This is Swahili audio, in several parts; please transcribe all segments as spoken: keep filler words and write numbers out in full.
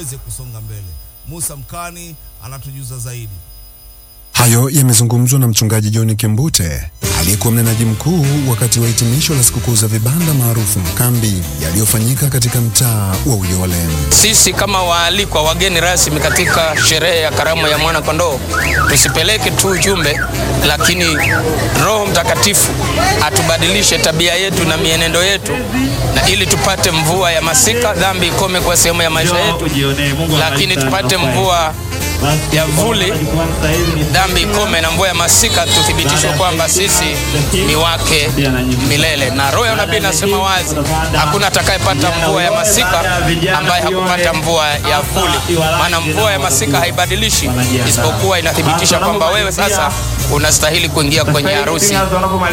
tuweze kusonga mbele. Musa Mkani anatujuza zaidi. Hayo yamezungumzwa na mchungaji John Kembute aliyekuwa mnenaji mkuu wakati wa hitimisho la sikukuu za vibanda maarufu makambi yaliyofanyika katika mtaa wa Uyole. Sisi kama waalikwa wageni rasmi katika sherehe ya karamu ya mwana kondoo, tusipeleke tu ujumbe, lakini Roho Mtakatifu atubadilishe tabia yetu na mienendo yetu, na ili tupate mvua ya masika, dhambi ikome kwa sehemu ya maisha yetu, lakini tupate mvua ya vuli, dhambi ikome, na mvua ya masika tuthibitishwe kwamba sisi ni wake milele. Na roho ya nabii inasema wazi, hakuna atakayepata mvua ya masika ambaye hakupata mvua ya vuli. Maana mvua ya masika haibadilishi, isipokuwa inathibitisha kwamba wewe sasa unastahili kuingia kwenye harusi ya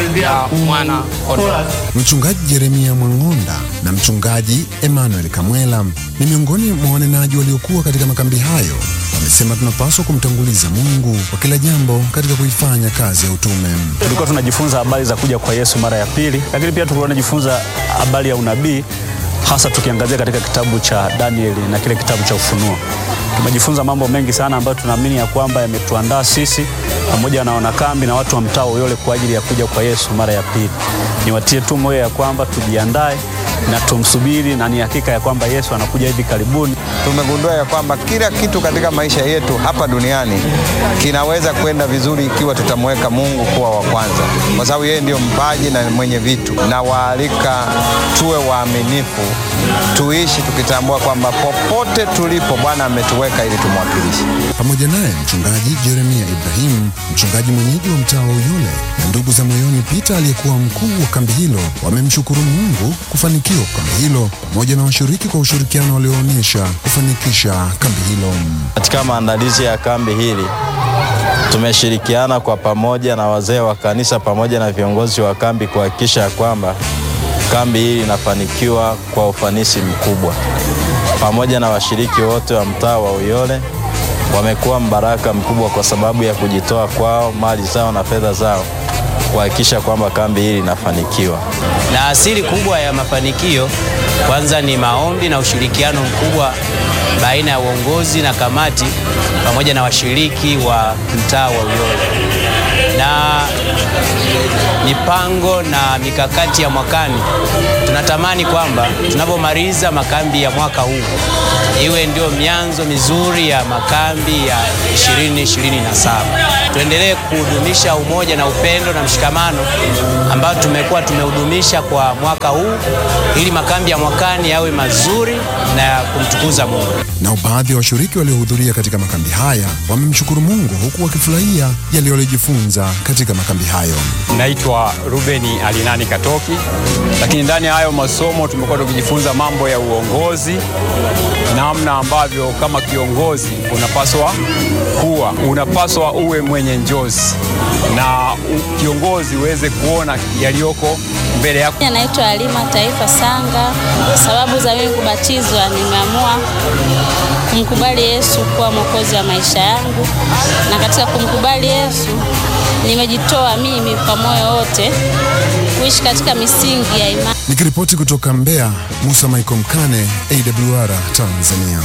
mwana kondoo. Mchungaji Jeremia Mwangonda na mchungaji Emmanuel Kamwela ni miongoni mwa wanenaji waliokuwa katika makambi hayo. Wamesema tunapaswa kumtanguliza Mungu kwa kila jambo katika kuifanya kazi ya utume. Tulikuwa tunajifunza habari za kuja kwa Yesu mara ya pili, lakini pia tulikuwa tunajifunza habari ya unabii, hasa tukiangazia katika kitabu cha Danieli na kile kitabu cha Ufunuo. Tumejifunza mambo mengi sana ambayo tunaamini ya kwamba yametuandaa sisi pamoja na wanakambi na watu wa mtaa Uyole kwa ajili ya kuja kwa Yesu mara ya pili. Niwatie tu moyo ya kwamba tujiandae na tumsubiri, na ni hakika ya kwamba Yesu anakuja hivi karibuni. Tumegundua ya kwamba kila kitu katika maisha yetu hapa duniani kinaweza kwenda vizuri ikiwa tutamweka Mungu kuwa wa kwanza, kwa sababu yeye ndio mpaji na mwenye vitu. Na waalika tuwe waaminifu, tuishi tukitambua kwamba popote tulipo Bwana ametuweka ili tumwakilishe. Pamoja naye mchungaji Jeremia Ibrahim, mchungaji mwenyeji wa mtaa wa Uyole, na ndugu za moyoni Peter aliyekuwa mkuu wa kambi hilo, wamemshukuru Mungu kufanikiwa kambi hilo pamoja na washiriki kwa ushirikiano walioonyesha kufanikisha kambi hilo. Katika maandalizi ya kambi hili tumeshirikiana kwa pamoja na wazee wa kanisa pamoja na viongozi wa kambi kuhakikisha kwamba kambi hili inafanikiwa kwa ufanisi mkubwa. Pamoja na washiriki wote wa mtaa wa Uyole wamekuwa mbaraka mkubwa kwa sababu ya kujitoa kwao, mali zao na fedha zao kuhakikisha kwamba kambi hili inafanikiwa. Na asili kubwa ya mafanikio kwanza ni maombi na ushirikiano mkubwa baina ya uongozi na kamati pamoja na washiriki wa mtaa wa Uyole. Na mipango na mikakati ya mwakani, tunatamani kwamba tunapomaliza makambi ya mwaka huu iwe ndio mianzo mizuri ya makambi ya ishirini ishirini na saba. Tuendelee kuhudumisha umoja na upendo na mshikamano ambao tumekuwa tumehudumisha kwa mwaka huu, ili makambi ya mwakani yawe mazuri na kumtukuza Mungu. Na baadhi ya washiriki waliohudhuria katika makambi haya wamemshukuru Mungu huku wakifurahia yale waliojifunza katika makambi hayo. Naitwa Rubeni Alinani Katoki, lakini ndani ya hayo masomo tumekuwa tukijifunza mambo ya uongozi, namna ambavyo kama kiongozi unapaswa kuwa, unapaswa uwe mwenye njozi na kiongozi uweze kuona yaliyoko mbele yako. Naitwa Alima Taifa Sanga. Sababu za mimi kubatizwa, nimeamua kumkubali Yesu kuwa mwokozi wa maisha yangu, na katika kumkubali Yesu nimejitoa mimi kwa moyo wote kuishi katika misingi ya imani. Nikiripoti kutoka Mbeya, Musa Michael Mkane, A W R Tanzania.